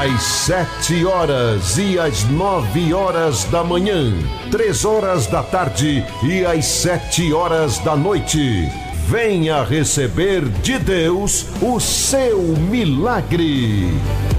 às 7h e às 9h da manhã, 3h da tarde e às 7h da noite. Venha receber de Deus o seu milagre.